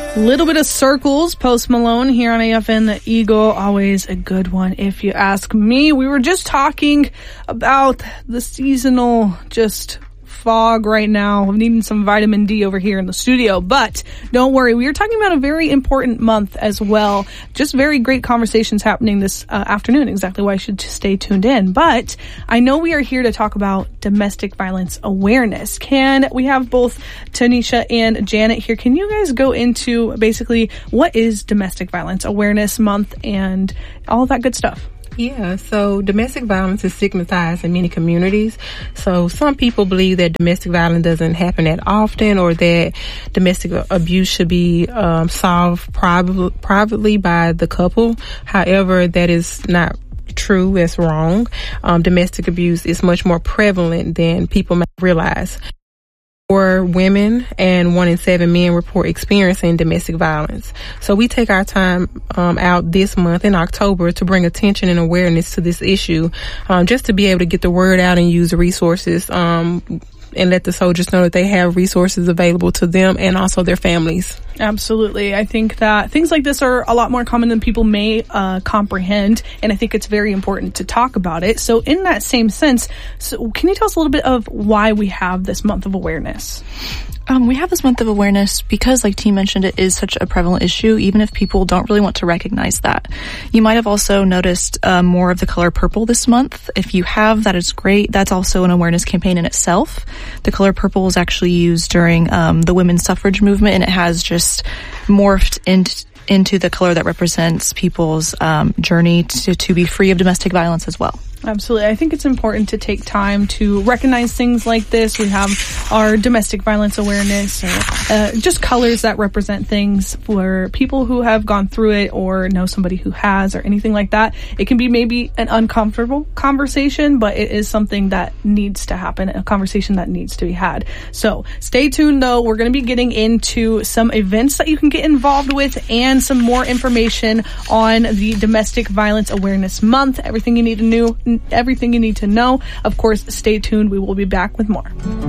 Little bit of Circles, Post Malone here on AFN The Eagle. Always a good one if you ask me. We were just talking about the seasonal fog right now. I'm needing some vitamin D over here in the studio, but don't worry. We are talking about a very important month as well. Just very great conversations happening this afternoon. Exactly why you should stay tuned in. But I know we are here to talk about domestic violence awareness. Can we have both Tanisha and Janet here? Can you guys go into basically what is Domestic Violence Awareness Month and all that good stuff? Yeah, so domestic violence is stigmatized in many communities. So some people believe that domestic violence doesn't happen that often, or that domestic abuse should be solved privately by the couple. However, that is not true. It's wrong. Domestic abuse is much more prevalent than people may realize. 4 women and 1 in 7 men report experiencing domestic violence. So we take our time out this month in October to bring attention and awareness to this issue, just to be able to get the word out and use the resources, and let the soldiers know that they have resources available to them and also their families. Absolutely. I think that things like this are a lot more common than people may comprehend, and I think it's very important to talk about it. So in that same sense, can you tell us a little bit of why we have this month of awareness? We have this month of awareness because, like T mentioned, it is such a prevalent issue, even if people don't really want to recognize that. You might have also noticed more of the color purple this month. If you have, that is great. That's also an awareness campaign in itself. The color purple was actually used during the women's suffrage movement, and it has just morphed into the color that represents people's journey to be free of domestic violence as well. Absolutely. I think it's important to take time to recognize things like this. We have our domestic violence awareness, or just colors that represent things for people who have gone through it or know somebody who has, or anything like that. It can be maybe an uncomfortable conversation, but it is something that needs to happen, a conversation that needs to be had. So stay tuned, though. We're going to be getting into some events that you can get involved with and some more information on the Domestic Violence Awareness Month. Everything you need to know. Of course, stay tuned. We will be back with more.